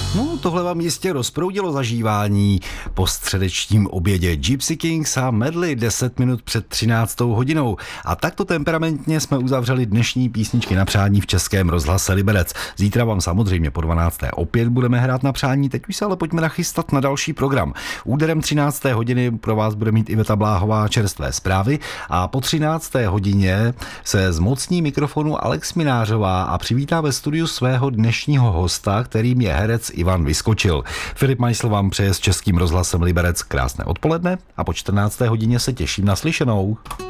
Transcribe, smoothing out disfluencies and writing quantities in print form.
No, tohle vám jistě rozproudilo zažívání po středečním obědě. Gypsy Kings a Medley 10 minut před 13. hodinou. A takto temperamentně jsme uzavřeli dnešní písničky na přání v Českém rozhlase Liberec. Zítra vám samozřejmě po 12. opět budeme hrát na přání, teď už se ale pojďme nachystat na další program. Úderem 13. hodiny pro vás bude mít Iveta Bláhová čerstvé zprávy a po 13. hodině se zmocní mikrofonu Alex Minářová a přivítá ve studiu svého dnešního hosta, kterým je herec Ivan Vyskočil. Filip Majsl vám přeje s Českým rozhlasem Liberec krásné odpoledne a po 14. hodině se těším na slyšenou.